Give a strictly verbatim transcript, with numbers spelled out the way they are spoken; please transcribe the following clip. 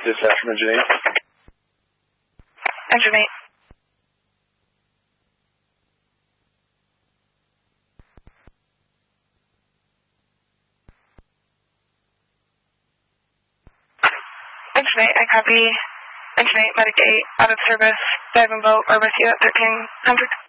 Dispatch, Engine eight. Engine eight. Engine eight, I copy. Engine eight, Medic eight, out of service, dive and boat, are with you at thirteen hundred.